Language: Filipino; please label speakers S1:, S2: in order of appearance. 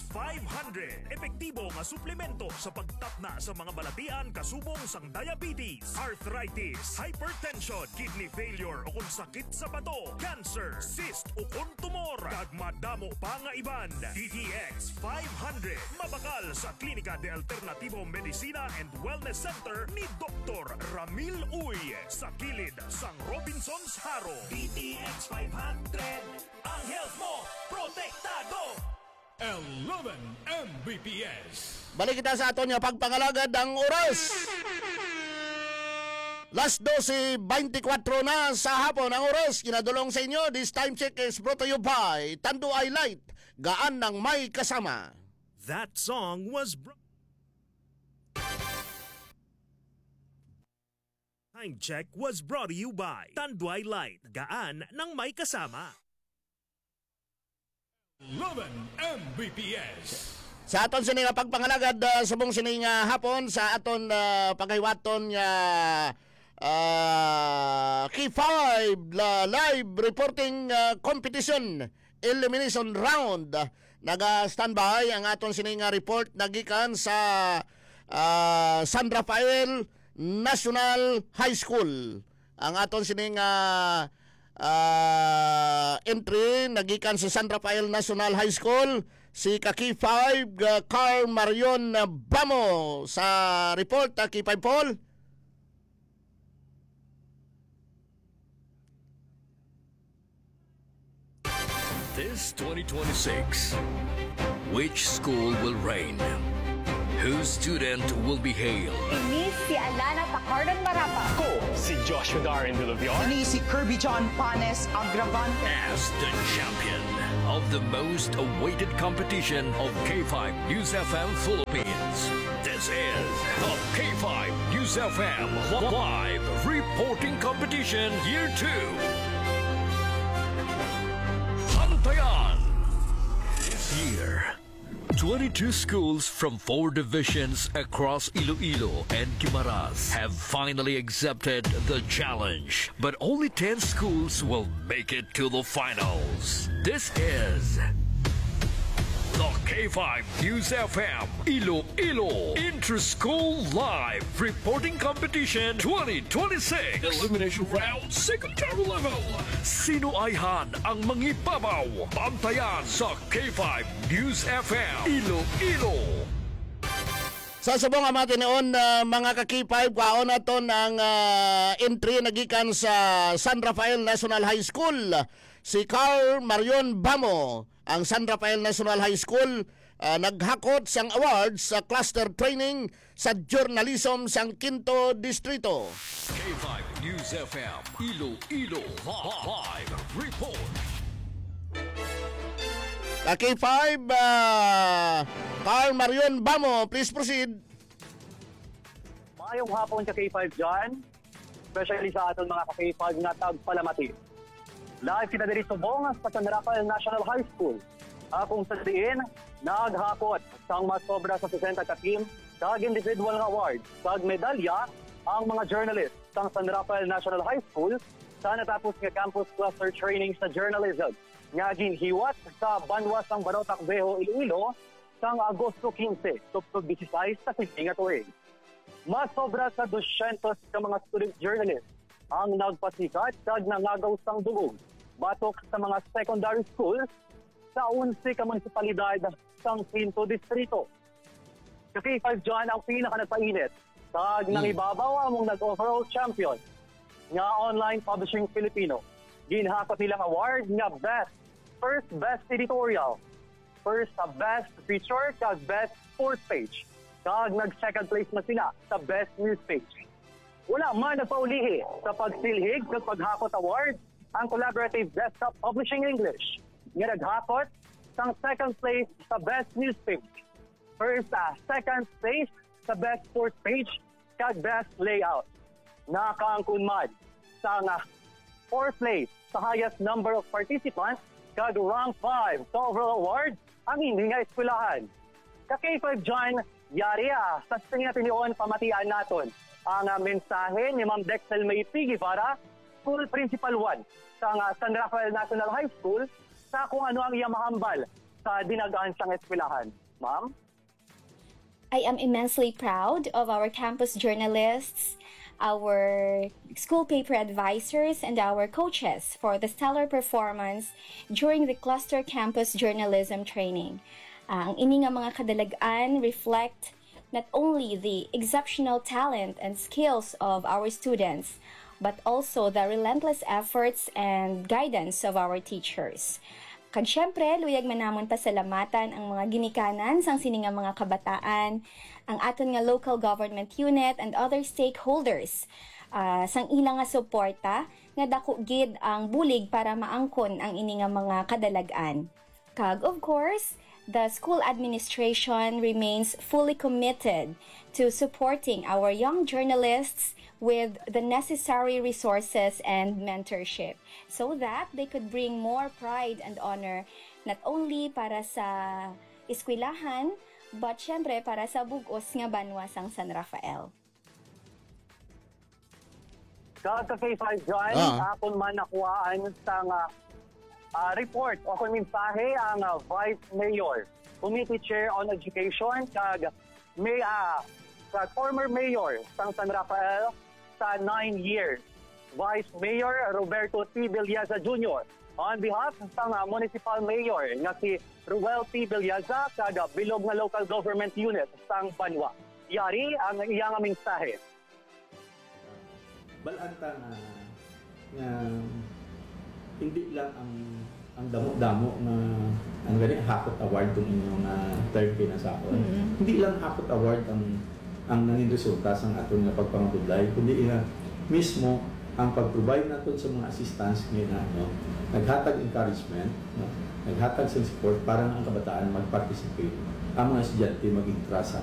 S1: 500. Epektibo nga suplemento sa pagtapna sa mga balatian kasubong sang diabetes, arthritis, hypertension, kidney failure o kung sakit sa bato, cancer, cyst o kung tumor, kag madamo pa nga iban. DTX 500. Mabakal sa Klinika de Alternativo Medicina and Wellness Center ni Dr. Ramil Uy sa kilid sang Robinson's Haro. DTX 500. Ang health mo, protektado!
S2: 11 Mbps.
S3: Balik kita sa aton nga pagpangalagad ang oras. Last 12:24 na sa hapon ang oras. Kinadulong sa inyo. This time check is brought to you by Tanduay Light. Gaan ng may kasama.
S1: That song was Time check was brought to you by Tanduay Light. Gaan ng may kasama.
S2: 11 Mbps.
S3: Sa aton sini nga pagpangalagad subong sini nga hapon sa aton paghiwaton nga K5 live reporting competition elimination round. Naga-standby ang aton sini nga report nagikan sa San Rafael National High School. Ang aton sini nga entry nagikan sa San Rafael National High School, si Kaki 5 Carl Marion Bamo sa report. Kaki 5 Paul.
S4: This 2026, which school will reign? Whose student will be hailed?
S5: Ini si Alana Tacardan Marapa.
S6: Ko si Joshua Darin Villaviar.
S7: Ini si Kirby John Panes Agravan.
S4: As the champion of the most awaited competition of K5 News FM Philippines. This is the K5 News FM Live Reporting Competition Year 2. Pantayan. This year, 22 schools from 4 divisions across Iloilo and Guimaras have finally accepted the challenge, but only 10 schools will make it to the finals. This is the K5 News FM Iloilo Inter-School Live Reporting Competition 2026 Elimination Round Secondary Level. Sino ayhan ang mangibabaw? Pantayan sa K5 News FM Iloilo.
S3: Sa subong nga matinoon mga ka-K5 kaon naton ang entry nagikan sa San Rafael National High School. Si Carl Marion Bamo, ang San Rafael National High School, naghakot sang awards sa cluster training sa journalism sang Quinto Distrito.
S4: K5 News FM Iloilo Live Report.
S3: K5 Carl Marion Bamo, please proceed.
S6: Maayong hapon sa K5 dyan, especially sa aton mga ka-K5 na tagpalamati. Live kita diri subong sa San Rafael National High School. Kung sa diin, naghakot sang mas sobra sa 60 ka-team kag individual nga award kag medalya ang mga journalist sang San Rafael National High School sa natapos nga campus cluster training sa journalism nga ginhiwat sa Banwas sang Barotac Beho, Iloilo sang Agosto 15 tuptog 16 sa nga tuig. Mas sobra sa 200 ka mga student journalists ang nagpasikat kag nangagaw sang dugong batok sa mga secondary schools sa 11 ka munisipalidad sang Quinto Distrito. Sa K5 dyan ang pinaka nagpainit kag nangibabaw among nag-overall champion nga Online Publishing Filipino. Ginhakot nilang award nga Best Editorial, First Best Feature kag Best Sports Page. Kag nag-second place na sila sa Best News Page. Wala man nagpaulihi sa pagsilhig ng paghakot award ang Collaborative Desktop Publishing English nga naghakot sang second place sa Best News Page, first second place sa Best Sports Page kag Best Layout. Nakaangkon man sang fourth place sa highest number of participants kag rank 5 sa overall award ang hindi nga eskwelahan. Ka K5 dyan, yari sa tingin pamatian naton ang mensahe ni Ma'am Dexel May P. Guevara, School Principal 1 sa San Rafael National High School sa kung ano ang iyang mahambal sa dinagaan sang eskwelahan. Ma'am?
S8: I am immensely proud of our campus journalists, our school paper advisors, and our coaches for the stellar performance during the Cluster Campus Journalism Training. Ang ini nga mga kadalagaan reflect not only the exceptional talent and skills of our students, but also the relentless efforts and guidance of our teachers. Kag syempre, luyag manamon pasalamatan ang mga ginikanan sang sininga mga kabataan, ang aton nga local government unit and other stakeholders sang ilang nga suporta nga dako gid ang bulig para maangkon ang ini nga mga kadalagan. Kag of course, the school administration remains fully committed to supporting our young journalists with the necessary resources and mentorship so that they could bring more pride and honor not only para sa eskwelahan but syempre para sa bugos nga banwa sang San Rafael.
S6: Sa K5 John, akon man nakuhaan sa report o kung mensahe ang Vice Mayor, Committee Chair on Education, kag former Mayor sang San Rafael sa 9 years, Vice Mayor Roberto T. Villaza Jr. On behalf sang Municipal Mayor nga si Ruel T. Villaza kag bilog nga local government unit sang Banwa. Yari ang iyang mensahe.
S9: Balanta nga hindi lang ang damo-damo na ang gani Hakot Award tong inyong third pinasako. Hindi lang Hakot Award ang nanging resulta sa aton nga pagpangabudlay, kundi mismo ang pag-provide natin sa mga assistance ngayon naghatag encouragement, naghatag sa support para ang kabataan mag-participate, ang mga estudyante maging trasa